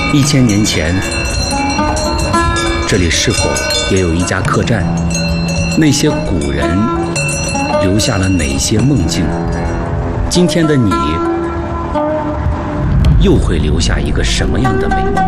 1000年前，这里是否也有一家客栈？那些古人留下了哪些梦境？今天的你又会留下一个什么样的美梦？